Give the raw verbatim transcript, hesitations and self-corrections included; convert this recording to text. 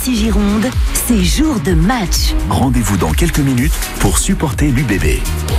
Nancy Gironde, c'est jour de match. Rendez-vous dans quelques minutes pour supporter l'U B B.